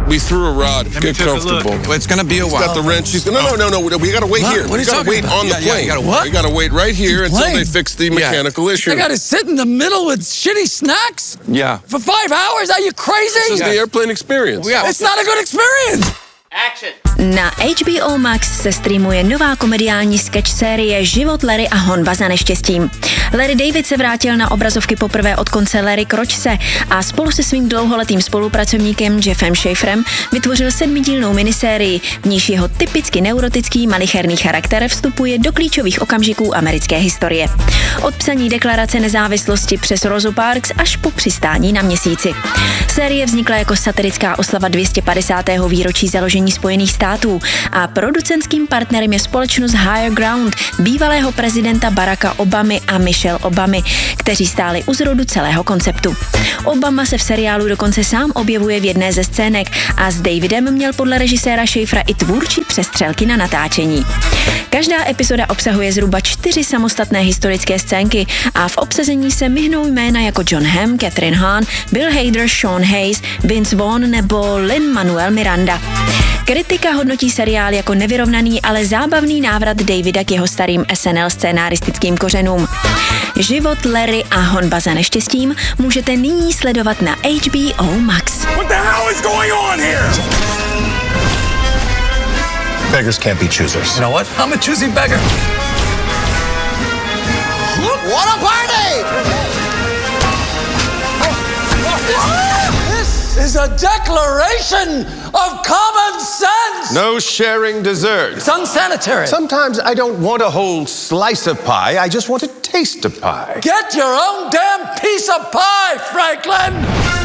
We threw a rod. Get comfortable. It's gonna be a while. Got the wrench. No. We gotta wait here. What are you talking about? On the plane. We gotta wait right here until they fix the mechanical issue. I gotta sit in the middle with shitty snacks? Yeah. For 5 hours? Are you crazy? This is the airplane experience. It's not a good experience. Action. Na HBO Max se streamuje nová komediální sketch série Život Larry a honba za neštěstím. Larry David se vrátil na obrazovky poprvé od konce Larry Kročse a spolu se svým dlouholetým spolupracovníkem Jeffem Schaferem vytvořil 7dílnou minisérii, v níž jeho typicky neurotický malicherný charakter vstupuje do klíčových okamžiků americké historie. Od psaní deklarace nezávislosti přes Rosa Parks až po přistání na Měsíci. Série vznikla jako satirická oslava 250. výročí založení Spojených států a producentským partnerem je společnost Higher Ground bývalého prezidenta Baracka Obamy a Michelle Obamy, kteří stáli u zrodu celého konceptu. Obama se v seriálu dokonce sám objevuje v jedné ze scének a s Davidem měl podle režiséra Schafera i tvůrčí přestřelky na natáčení. Každá epizoda obsahuje zhruba 4 samostatné historické scénky a v obsazení se myhnou jména jako John Hamm, Catherine Hahn, Bill Hader, Sean Hayes, Vince Vaughn nebo Lin-Manuel Miranda. Kritika hodnotí seriál jako nevyrovnaný, ale zábavný návrat Davida k jeho starým SNL scénaristickým kořenům. Život Larry a honba za neštěstím můžete nyní sledovat na HBO Max. What the hell is going on here? Beggars can't be choosers. You know what? I'm a choosy beggar. What a party! This is a declaration of common sense! No sharing dessert. It's unsanitary. Sometimes I don't want a whole slice of pie. I just want a taste of pie. Get your own damn piece of pie, Franklin!